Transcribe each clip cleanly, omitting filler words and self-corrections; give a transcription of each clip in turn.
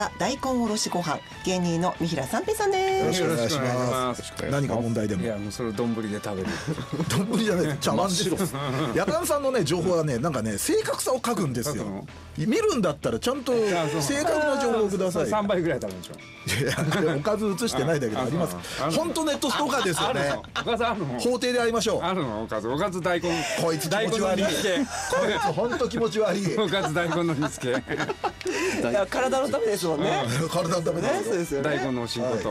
大根おろしご飯、芸人の三平三平さんです。 よろしくお願いします。何か問題でも。 いやもうそれを丼で食べる。 丼じゃない、茶碗です。やかんさんのね情報はね、なんかね正確さを書くんですよ。見るんだったらちゃんと正確な情報をください。 3倍ぐらい食べるでしょ。 いやおかず映してないだけであります。本当ネットストーカーですよね。 おかずあるの。 法廷で会いましょう。 あるのおかず大根。 こいつ気持ち悪い。こいつ本当気持ち悪い。 おかず大根の煮付け。 いや体のためですもんね。 体のためですよ。 大根のお仕事。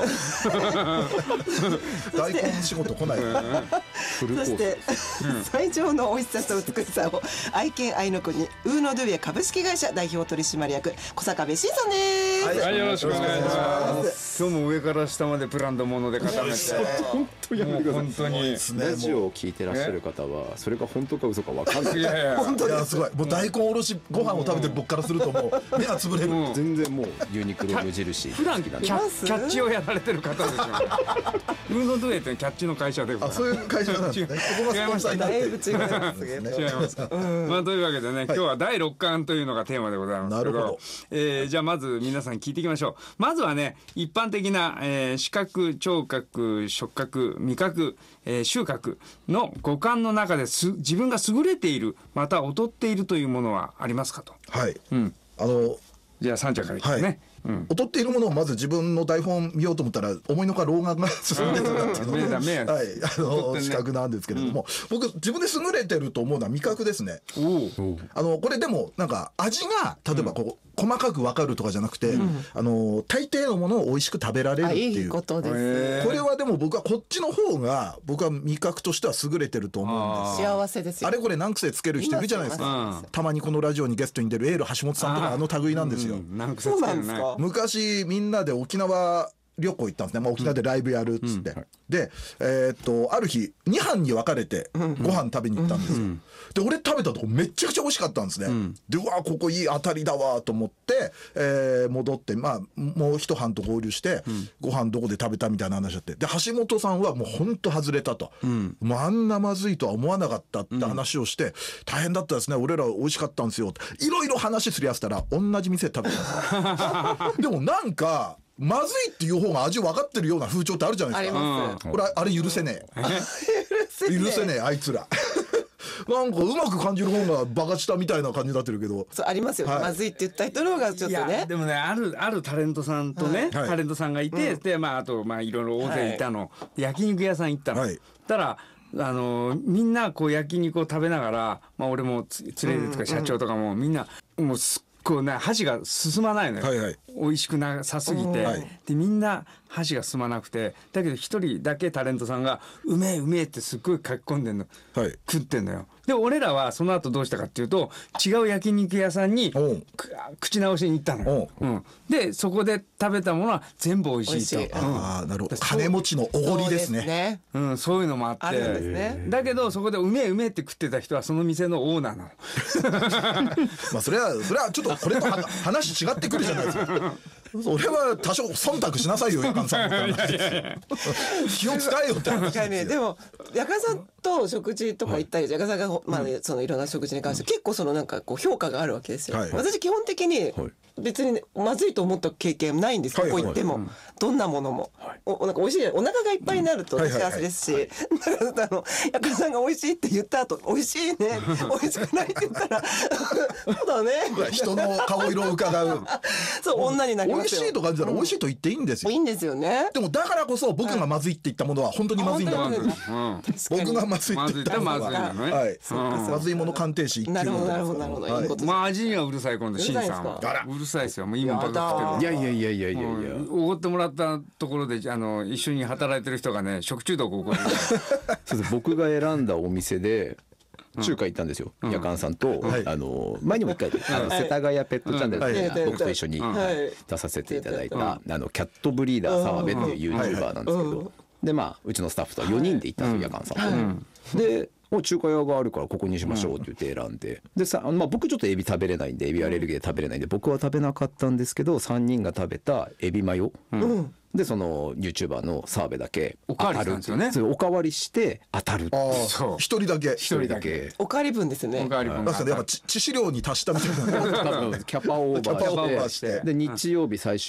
大根の仕事来ない。 そして最上の美味しさと美しさを愛犬愛の国ウーノドゥエ株式会社代表取締役小坂部慎さんです。 はい、よろしくお願いします。今日も上から下までブランド物で固めて。本当に本当に。 ラジオを聞いてらっしゃる方はそれが本当か嘘かわかんない。 いや本当にすごい。もう大根おろしご飯を食べてる僕からするともう目がつぶれる。 全然もうユニクロ無印。 普段キャッチをやられてる方でしょ。ウーノドゥエってキャッチの会社で。 あ、そういう会社なんですね。 違いました。 だいぶ違いますね。違います。まあというわけでね、今日は第6巻というのがテーマでございますけど、じゃあまず皆さん聞いていきましょう。まずはね、一般的な視覚、聴覚、触覚、味覚、収穫の五感の中で自分が優れている、また劣っているというものはありますかと。 はい。 じゃあサンちゃんからいきますね。 劣っているものをまず自分の台本見ようと思ったら思いのほか老眼が進んでたっていうのはい視覚なんですけれども、僕自分で優れてると思うのは味覚ですね。これでもなんか味が例えばこう細かく分かるとかじゃなくて、大抵のものを美味しく食べられるっていう。 いいことです。 これはでも僕はこっちの方が僕は味覚としては優れてると思うんです。 幸せですよ。 あれこれ何癖つける人いるじゃないですか。たまにこのラジオにゲストに出るエール橋本さんとかあの類なんですよ。 何癖つけるね。 昔みんなで沖縄旅行行ったんですね。沖縄でライブやるっつって、である日2班に分かれてご飯食べに行ったんですよ。で俺食べたとこめっちゃくちゃ美味しかったんですね。でうわここいい当たりだわと思って、戻ってまあもう一班と合流して、ご飯どこで食べたみたいな話だって、で橋本さんはもうほんと外れたと、もうあんなまずいとは思わなかったって話をして、大変だったですね、俺ら美味しかったんですよっていろいろ話すり合わせたら同じ店で食べたんですでもなんかまずいっていう方が味分かってるような風潮ってあるじゃないですか。これあれ許せねえ許せねえあいつらなんかうまく感じる方がバカしたみたいな感じになってるけど、 そうありますよ、まずいって言った人の方がちょっとね。 でもねあるタレントさんとね、タレントさんがいて、でまああとまあいろいろ大勢いたの、焼肉屋さん行ったの、たらみんなこう焼肉を食べながら、まあ俺も連れてとか社長とかもみんなもうすっこうね箸が進まないのよ、美味しくなさすぎて、でみんな箸が進まなくて、だけど一人だけタレントさんがうめえうめえってすっごい書き込んでんの、食ってんのよ。で俺らはその後どうしたかっていうと違う焼肉屋さんに口直しに行ったのよ、でそこで食べたものは全部美味しいと。 ああなるほど、金持ちのおごりですね。 そういうのもあって、だけどそこでうめえうめえって食ってた人はその店のオーナーなのまあそれはちょっとこれと話違ってくるじゃないですかそれは多少忖度しなさいよやかんさん気を使えよって話ですよ。 でもやかんさんと食事とか行ったり、やかんさんがまあそのいろんな食事に関して結構そのなんかこう評価があるわけですよ。私基本的に別にまずいと思った経験ないんです。ここ行ってもどんなものもなんか美味しい、お腹がいっぱいになると幸せですし、だからやかんさんが美味しいって言った後美味しいね美味しくないって言ったらそうだね人の顔色を伺うそう女になりますよ。 美味しいと感じたら美味しいと言っていいんですよ。 いいんですよね。 でもだからこそ僕がまずいって言ったものは本当にまずいんだ。僕がまずいって言ったものはまずいもの鑑定士1級の。 なるほどなるほどなるほど。 まあ味にはうるさい今度シンさんはうるさいですよ。もういいもんばっか食ってる。 いやおごってもらったところで一緒に働いてる人がね食中毒を起こる僕が選んだお店で中華行ったんですよ、やかんさんと、前にも一回世田谷ペットチャンネルで僕と一緒に出させていただいたキャットブリーダー澤部っていう YouTuber なんですけど、でまあうちのスタッフとは4人で行ったんですよ、やかんさんと。 で中華屋があるからここにしましょうって言って選んで、でさ、まあ、僕ちょっとエビ食べれないんで、エビアレルギーで食べれないんで僕は食べなかったんですけど、3人が食べたエビマヨ、でその YouTuber の澤部だけおかわりしたんですよね。 おかわりして当たる。 一人だけ。 一人だけおかわり分ですね。 おかわり分。 だからやっぱ致死量に達したみたいな。 キャパオーバーしてで日曜日最終